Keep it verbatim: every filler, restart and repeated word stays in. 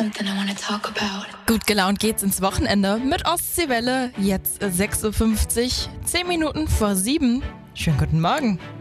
something I want to talk about. Gut gelaunt geht's ins Wochenende mit Ostseewelle. Jetzt sechs Uhr fünfzig, zehn Minuten vor sieben. Schönen guten Morgen.